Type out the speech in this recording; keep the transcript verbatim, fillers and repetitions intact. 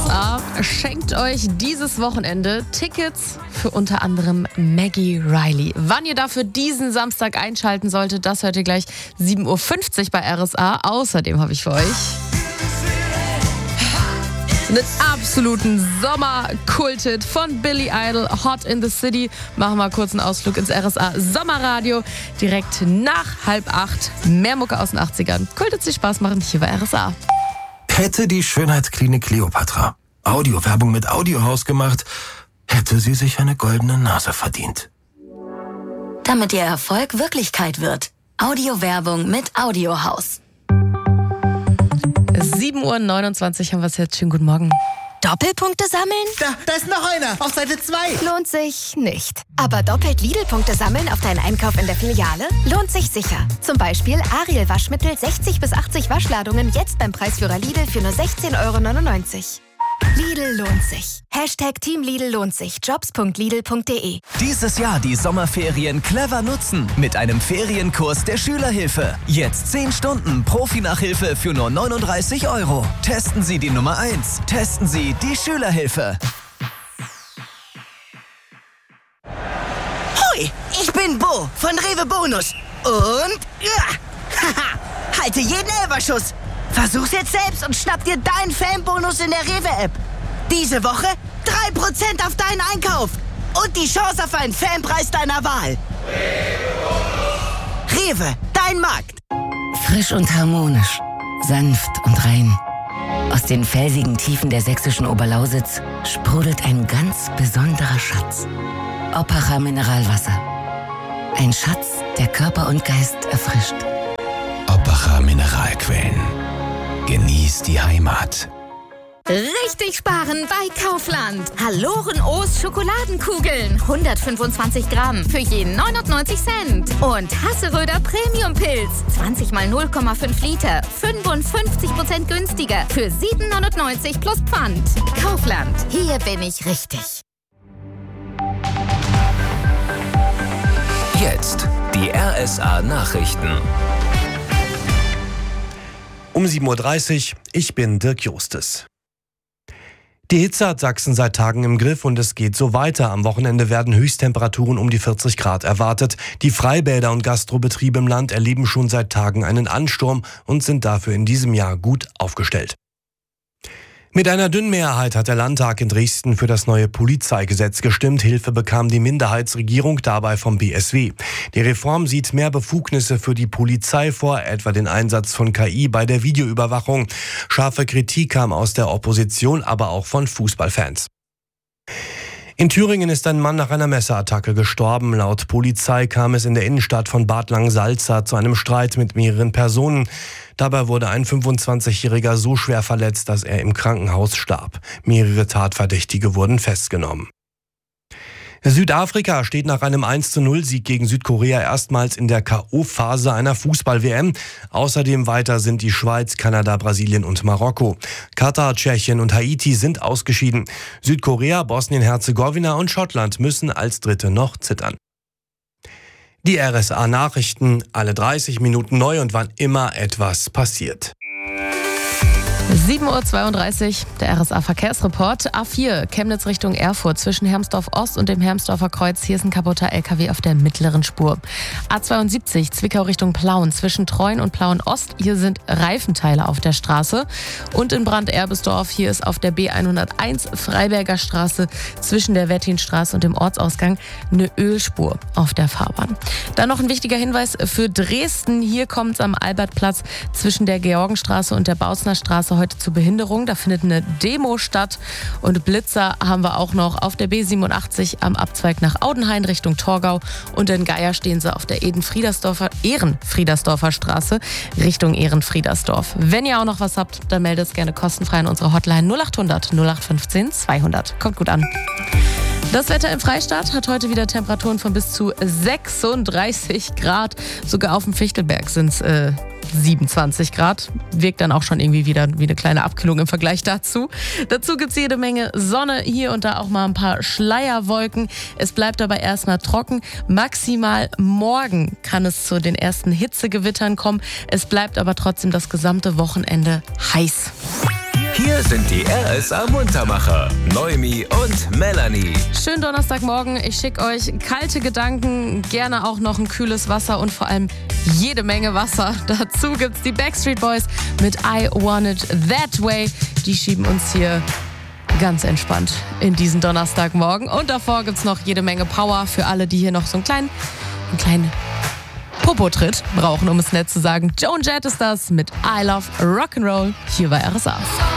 A schenkt euch dieses Wochenende Tickets für unter anderem Maggie Reilly. Wann ihr dafür diesen Samstag einschalten solltet, das hört ihr gleich sieben Uhr fünfzig bei R S A. Außerdem habe ich für euch einen absoluten Sommerkulthit von Billy Idol, Hot in the City. Machen wir kurz einen Ausflug ins R S A Sommerradio. Direkt nach halb acht. Mehr Mucke aus den achtzigern. Kulthits, die Spaß machen, hier bei R S A. Hätte die Schönheitsklinik Kleopatra Audiowerbung mit Audiohaus gemacht, hätte sie sich eine goldene Nase verdient. Damit ihr Erfolg Wirklichkeit wird. Audiowerbung mit Audiohaus. sieben Uhr neunundzwanzig haben wir es jetzt. Schönen guten Morgen. Doppelpunkte sammeln? Da, da ist noch einer, auf Seite zwei. Lohnt sich nicht. Aber doppelt Lidl-Punkte sammeln auf deinen Einkauf in der Filiale lohnt sich sicher. Zum Beispiel Ariel Waschmittel sechzig bis achtzig Waschladungen jetzt beim Preisführer Lidl für nur sechzehn Euro neunundneunzig. Lidl lohnt sich. Hashtag Team Lidl lohnt sich. Jobs punkt lidl punkt de. Dieses Jahr die Sommerferien clever nutzen mit einem Ferienkurs der Schülerhilfe. Jetzt zehn Stunden Profi-Nachhilfe für nur neununddreißig Euro. Testen Sie die Nummer eins. Testen Sie die Schülerhilfe. Hoi, ich bin Bo von Rewe Bonus. Und ja, haha, halte jeden Elferschuss. Versuch's jetzt selbst und schnapp dir deinen Fanbonus in der Rewe-App. Diese Woche drei Prozent auf deinen Einkauf und die Chance auf einen Fanpreis deiner Wahl. Rewe, dein Markt. Frisch und harmonisch, sanft und rein. Aus den felsigen Tiefen der sächsischen Oberlausitz sprudelt ein ganz besonderer Schatz. Oppacher Mineralwasser. Ein Schatz, der Körper und Geist erfrischt. Oppacher Mineralquellen. Genieß die Heimat. Richtig sparen bei Kaufland. Haloren O's Schokoladenkugeln. hundertfünfundzwanzig Gramm für jeden neunundneunzig Cent. Und Hasseröder Premium Pilz. zwanzig mal null Komma fünf Liter. fünfundfünfzig Prozent günstiger. Für sieben neunundneunzig plus Pfand. Kaufland. Hier bin ich richtig. Jetzt die R S A Nachrichten. Um sieben Uhr dreißig, ich bin Dirk Justes. Die Hitze hat Sachsen seit Tagen im Griff und es geht so weiter. Am Wochenende werden Höchsttemperaturen um die vierzig Grad erwartet. Die Freibäder und Gastrobetriebe im Land erleben schon seit Tagen einen Ansturm und sind dafür in diesem Jahr gut aufgestellt. Mit einer dünnen Mehrheit hat der Landtag in Dresden für das neue Polizeigesetz gestimmt. Hilfe bekam die Minderheitsregierung dabei vom B S W. Die Reform sieht mehr Befugnisse für die Polizei vor, etwa den Einsatz von K I bei der Videoüberwachung. Scharfe Kritik kam aus der Opposition, aber auch von Fußballfans. In Thüringen ist ein Mann nach einer Messerattacke gestorben. Laut Polizei kam es in der Innenstadt von Bad Langensalza zu einem Streit mit mehreren Personen. Dabei wurde ein fünfundzwanzigjähriger so schwer verletzt, dass er im Krankenhaus starb. Mehrere Tatverdächtige wurden festgenommen. Südafrika steht nach einem eins zu null Sieg gegen Südkorea erstmals in der K O-Phase einer Fußball-W M. Außerdem weiter sind die Schweiz, Kanada, Brasilien und Marokko. Katar, Tschechien und Haiti sind ausgeschieden. Südkorea, Bosnien-Herzegowina und Schottland müssen als Dritte noch zittern. Die R S A-Nachrichten, alle dreißig Minuten neu und wann immer etwas passiert. sieben Uhr zweiunddreißig, der R S A-Verkehrsreport. A vier, Chemnitz Richtung Erfurt, zwischen Hermsdorf-Ost und dem Hermsdorfer Kreuz. Hier ist ein kaputter L K W auf der mittleren Spur. A zweiundsiebzig, Zwickau Richtung Plauen, zwischen Treuen und Plauen-Ost. Hier sind Reifenteile auf der Straße. Und in Brand-Erbesdorf, hier ist auf der B hunderteins Freiberger Straße, zwischen der Wettinstraße und dem Ortsausgang, eine Ölspur auf der Fahrbahn. Dann noch ein wichtiger Hinweis für Dresden. Hier kommt es am Albertplatz zwischen der Georgenstraße und der Bautzner Straße heute zur Behinderung. Da findet eine Demo statt. Und Blitzer haben wir auch noch auf der B siebenundachtzig am Abzweig nach Audenhain Richtung Torgau. Und in Geier stehen sie auf der Ehrenfriedersdorfer, Ehrenfriedersdorfer Straße Richtung Ehrenfriedersdorf. Wenn ihr auch noch was habt, dann meldet es gerne kostenfrei an unsere Hotline null achthundert null acht fünfzehn zweihundert. Kommt gut an. Das Wetter im Freistaat hat heute wieder Temperaturen von bis zu sechsunddreißig Grad. Sogar auf dem Fichtelberg sind es äh, siebenundzwanzig Grad. Wirkt dann auch schon irgendwie wieder wie eine kleine Abkühlung im Vergleich dazu. Dazu gibt es jede Menge Sonne, hier und da auch mal ein paar Schleierwolken. Es bleibt aber erstmal trocken. Maximal morgen kann es zu den ersten Hitzegewittern kommen. Es bleibt aber trotzdem das gesamte Wochenende heiß. Hier sind die R S A-Muntermacher, Noemi und Melanie. Schönen Donnerstagmorgen. Ich schicke euch kalte Gedanken, gerne auch noch ein kühles Wasser und vor allem jede Menge Wasser. Dazu gibt's die Backstreet Boys mit I Want It That Way. Die schieben uns hier ganz entspannt in diesen Donnerstagmorgen. Und davor gibt's noch jede Menge Power für alle, die hier noch so einen kleinen, einen kleinen Popo-Tritt brauchen, um es nett zu sagen. Joan Jett ist das mit I Love Rock'n'Roll. Hier bei R S A.